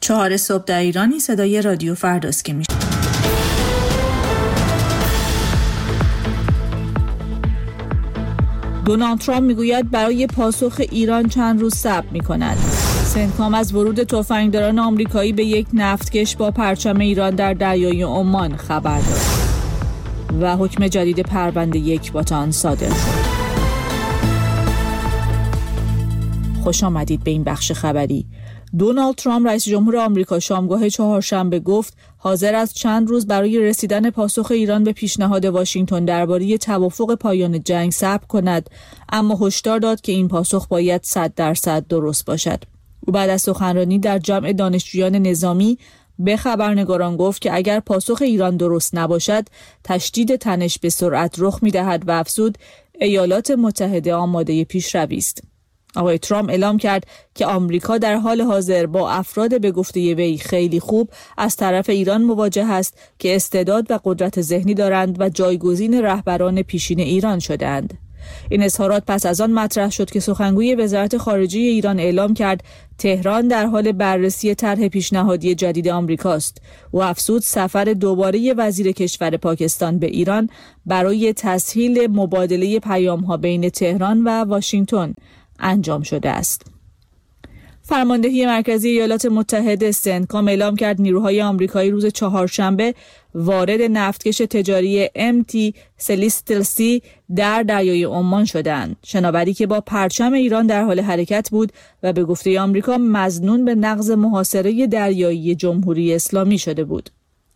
4 صبح در ایرانی صدای رادیو فرداست که میشه. دونالد ترامپ میگوید برای پاسخ ایران چند روز صبر میکند. سنکام از ورود تفنگداران آمریکایی به یک نفتکش با پرچم ایران در دریای عمان خبر داد و حکم جدید پرونده اکباتان صادر شد. خوش آمدید به این بخش خبری. دونالد ترامپ رئیس جمهور آمریکا شامگاه چهارشنبه گفت حاضر است چند روز برای رسیدن پاسخ ایران به پیشنهاد واشنگتن درباره توافق پایان جنگ صبر کند، اما هشدار داد که این پاسخ باید 100% درست باشد. او بعد از سخنرانی در جمع دانشجویان نظامی به خبرنگاران گفت که اگر پاسخ ایران درست نباشد تشدید تنش به سرعت رخ می‌دهد و افزود ایالات متحده آماده پیشروی است. آقای ترامپ اعلام کرد که آمریکا در حال حاضر با افراد به گفته وی خیلی خوب از طرف ایران مواجه است که استعداد و قدرت ذهنی دارند و جایگزین رهبران پیشین ایران شده‌اند. این اظهارات پس از آن مطرح شد که سخنگوی وزارت خارجه ایران اعلام کرد تهران در حال بررسی طرح پیشنهادی جدید آمریکاست. او افزود سفر دوباره وزیر کشور پاکستان به ایران برای تسهیل مبادله پیام‌ها بین تهران و واشنگتن انجام شده است. فرماندهی مرکزی ایالات متحده سنکام اعلام کرد نیروهای آمریکایی روز چهارشنبه وارد نفتکش تجاری MT سلیستل سی در دریای عمان شدند. شناوری که با پرچم ایران در حال حرکت بود و به گفته آمریکا مظنون به نقض محاصره دریایی جمهوری اسلامی شده بود.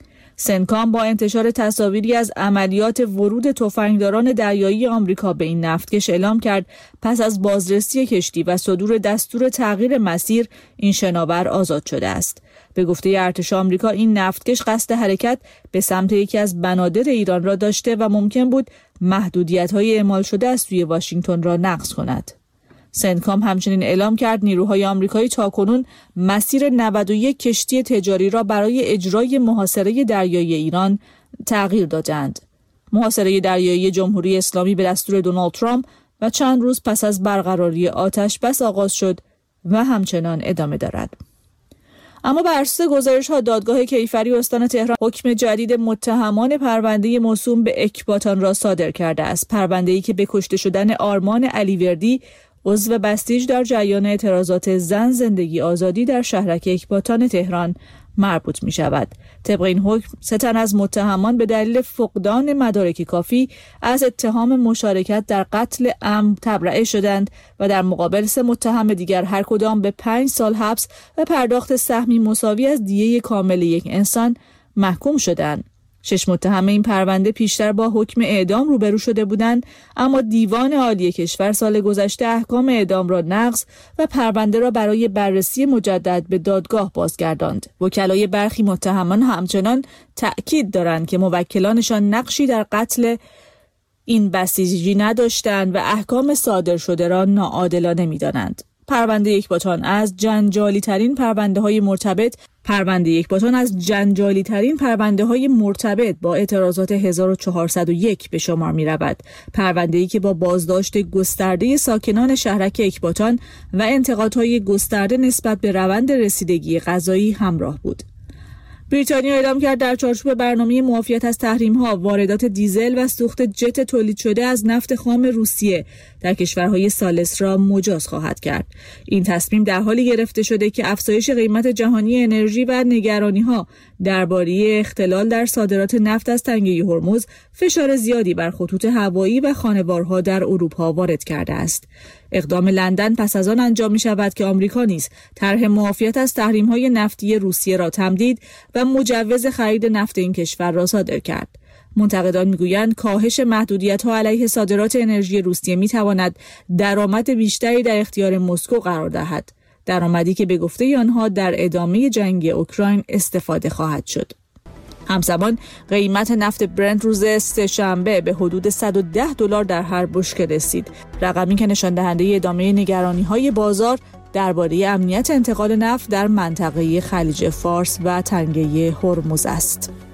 سنکام با انتشار تصاویری از عملیات ورود تفنگداران دریایی آمریکا به این نفتکش اعلام کرد پس از بازرسی کشتی و صدور دستور تغییر مسیر این شناور آزاد شده است. به گفته ارتش آمریکا این نفتکش قصد حرکت به سمت یکی از بنادر ایران را داشته و ممکن بود محدودیت‌های اعمال شده از سوی واشنگتن را نقض کند. سنکام همچنین اعلام کرد نیروهای آمریکایی تاکنون مسیر 91 کشتی تجاری را برای اجرای محاصره دریایی ایران تغییر دادند. محاصره دریایی جمهوری اسلامی به دستور دونالد ترامپ و چند روز پس از برقراری آتش بس آغاز شد و همچنان ادامه دارد. اما بر اساس گزارش‌ها دادگاه کیفری استان تهران حکم جدید متهمان پرونده موسوم به اکباتان را صادر کرده است. پرونده‌ای که به کشته شدن آرمان علیوردی عضو بسیج در جریان اعتراضات زن زندگی آزادی در شهرک اکباتان تهران مربوط می شود. طبق این حکم 3 تن از متهمان به دلیل فقدان مدارک کافی از اتهام مشارکت در قتل عمد تبرئه شدند و در مقابل 3 متهم دیگر هر کدام به 5 سال حبس و پرداخت سهمی مساوی از دیه کامل یک انسان محکوم شدند. 6 متهم این پرونده پیشتر با حکم اعدام روبرو شده بودند، اما دیوان عالی کشور سال گذشته احکام اعدام را نقض و پرونده را برای بررسی مجدد به دادگاه بازگرداند. وکلای برخی متهمان همچنان تأکید دارند که موکلانشان نقشی در قتل این بسیجی نداشتند و احکام صادر شده را ناعادلانه می‌دانند. پرونده اکباتان از جنجالی ترین پرونده های مرتبط با اعتراضات 1401 به شمار می رود. پرونده‌ای که با بازداشت گسترده ساکنان شهرک اکباتان و انتقادهای گسترده نسبت به روند رسیدگی قضایی همراه بود. بریتانیا اعلام کرد در چارچوب برنامه معافیت از تحریم‌ها واردات دیزل و سوخت جت تولید شده از نفت خام روسیه در کشورهای ثالث را مجاز خواهد کرد. این تصمیم در حالی گرفته شده که افزایش قیمت جهانی انرژی و نگرانی‌ها درباره اختلال در صادرات نفت از تنگه هرمز فشار زیادی بر خطوط هوایی و خانوارها در اروپا وارد کرده است. اقدام لندن پس از آن انجام می شود که آمریکا نیز طرح معافیت از تحریم‌های نفتی روسیه را تمدید و مجوز خرید نفت این کشور را صادر کرد. منتقدان میگویند کاهش محدودیت‌ها علیه صادرات انرژی روسیه می‌تواند درآمد بیشتری در اختیار مسکو قرار دهد، درآمدی که به گفته آنها در ادامه جنگ اوکراین استفاده خواهد شد. همزمان قیمت نفت برنت روز سه‌شنبه به حدود $110 در هر بشکه رسید، رقمی که نشان دهنده ادامه نگرانی‌های بازار درباره امنیت انتقال نفت در منطقه خلیج فارس و تنگه هرمز است.